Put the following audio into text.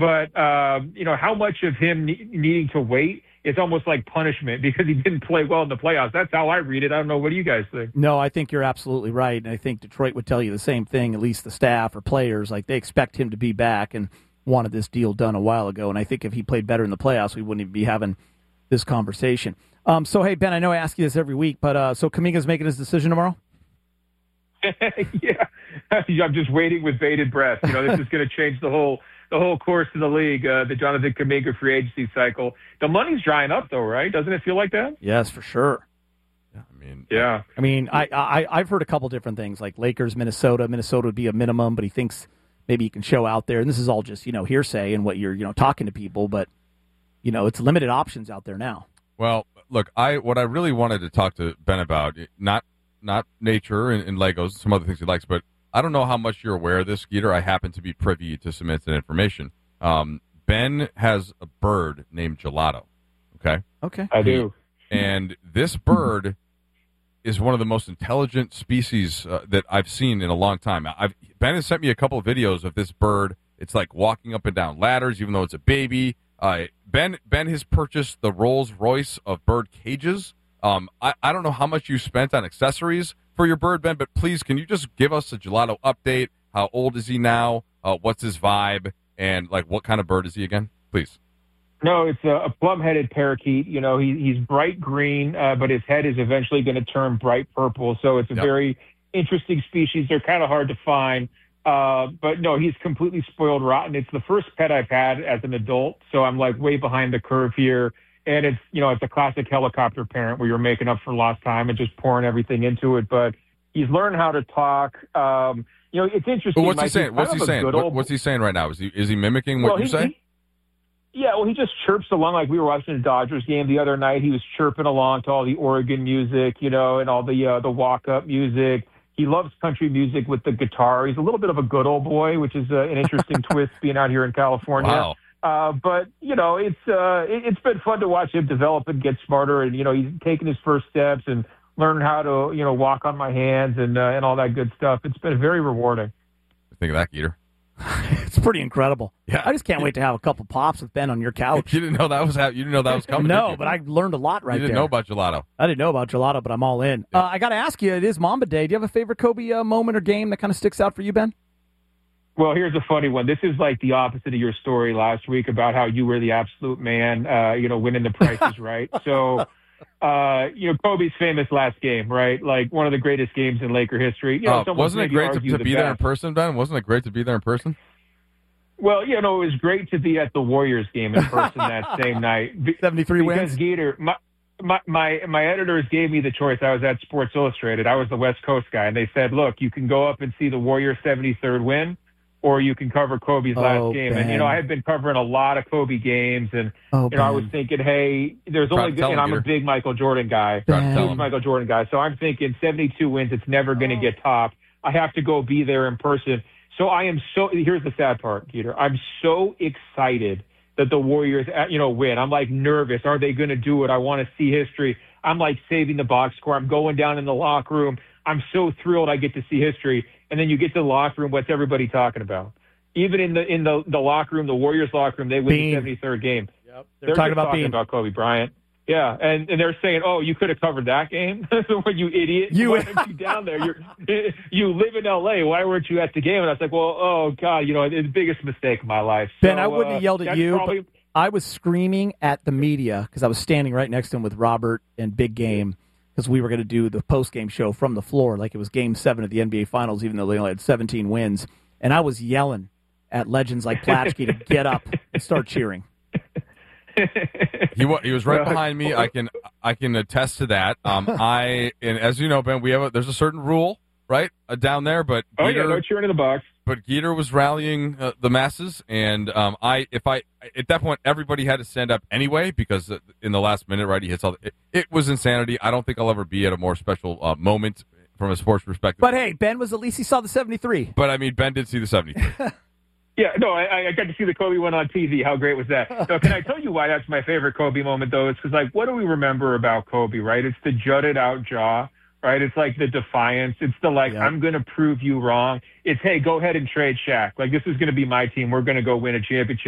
But, how much of him needing to wait is almost like punishment because he didn't play well in the playoffs. That's how I read it. I don't know. What do you guys think? No, I think you're absolutely right. And I think Detroit would tell you the same thing, at least the staff or players. Like, they expect him to be back and wanted this deal done a while ago. And I think if he played better in the playoffs, we wouldn't even be having this conversation. So, hey, Ben, I know I ask you this every week, but so Kuminga's making his decision tomorrow? Yeah. I'm just waiting with bated breath. This is going to change the whole course of the league, the Jonathan Kuminga free agency cycle. The money's drying up, though, right? Doesn't it feel like that? Yes, for sure. Yeah. I've heard a couple different things, like Lakers, Minnesota. Minnesota would be a minimum, but he thinks maybe he can show out there. And this is all just, hearsay and what you're, talking to people. But, it's limited options out there now. Well, look, what I really wanted to talk to Ben about, not nature and Legos, some other things he likes, but I don't know how much you're aware of this, Geeter. I happen to be privy to some instant information. Ben has a bird named Gelato. Okay. I do. And this bird is one of the most intelligent species that I've seen in a long time. Ben has sent me a couple of videos of this bird. It's like walking up and down ladders, even though it's a baby. Ben has purchased the Rolls Royce of bird cages. I don't know how much you spent on accessories for your bird, Ben, but please, can you just give us a Gelato update? How old is he now? What's his vibe? And, what kind of bird is he again? Please. No, it's a plum-headed parakeet. He's bright green, but his head is eventually going to turn bright purple. So it's a very interesting species. They're kind of hard to find. But, no, he's completely spoiled rotten. It's the first pet I've had as an adult, so I'm, way behind the curve here. And it's, it's a classic helicopter parent where you're making up for lost time and just pouring everything into it. But he's learned how to talk. It's interesting. But what's he saying? What's he saying right now? Is he mimicking what you're saying? He just chirps along like we were watching the Dodgers game the other night. He was chirping along to all the Oregon music, and all the walk-up music. He loves country music with the guitar. He's a little bit of a good old boy, which is an interesting twist being out here in California. Wow. But it's been fun to watch him develop and get smarter, and he's taking his first steps and learning how to walk on my hands and all that good stuff. It's been very rewarding. Think of that, Geeter. It's pretty incredible. Yeah, I just can't wait to have a couple pops with Ben on your couch. You didn't know that was coming. No, but I learned a lot right there. You didn't know about Gelato. I didn't know about Gelato, but I'm all in. Yeah. I got to ask you, it is Mamba Day. Do you have a favorite Kobe moment or game that kind of sticks out for you, Ben? Well, here's a funny one. This is like the opposite of your story last week about how you were the absolute man, winning the Price is Right. So, Kobe's famous last game, right? Like one of the greatest games in Laker history. Wasn't it great to be there in person, Ben? Wasn't it great to be there in person? Well, it was great to be at the Warriors game in person that same night. 73 wins? Because, Geeter, my editors gave me the choice. I was at Sports Illustrated. I was the West Coast guy. And they said, look, you can go up and see the Warriors' 73rd win, or you can cover Kobe's last game. Ben. And, I had been covering a lot of Kobe games. And, I was thinking, hey, there's only – and I'm a big Michael Jordan guy. Huge Michael Jordan guy. So I'm thinking 72 wins, it's never going to get topped. I have to go be there in person. So I am here's the sad part, Peter. I'm so excited that the Warriors, win. I'm nervous. Are they going to do it? I want to see history. I'm saving the box score. I'm going down in the locker room. I'm so thrilled I get to see history. And then you get to the locker room. What's everybody talking about? Even in the locker room, the Warriors locker room, they win the 73rd game. Yep. They're talking about Kobe Bryant. Yeah, and they're saying, "Oh, you could have covered that game, you idiot! Why weren't you down there? You live in L.A. Why weren't you at the game?" And I was like, "Well, oh God, it's the biggest mistake of my life." Ben, I wouldn't have yelled at you, but I was screaming at the media because I was standing right next to him with Robert and Big Game because we were going to do the post-game show from the floor like it was Game 7 of the NBA Finals, even though they only had 17 wins. And I was yelling at legends like Platschke to get up and start cheering. He was right behind me. I can attest to that. And as you know, Ben, there's a certain rule, right, down there. But Geeter, no cheering in the box. But Geeter was rallying the masses, and at that point everybody had to stand up anyway because in the last minute, right, he hits all. It was insanity. I don't think I'll ever be at a more special moment from a sports perspective. But hey, Ben was at least he saw the 73. But I mean, Ben did see the 73. Yeah, no, I got to see the Kobe one on TV. How great was that? So can I tell you why that's my favorite Kobe moment, though? It's because, what do we remember about Kobe, right? It's the jutted out jaw, right? It's like the defiance. It's the, I'm going to prove you wrong. It's, hey, go ahead and trade Shaq. This is going to be my team. We're going to go win a championship.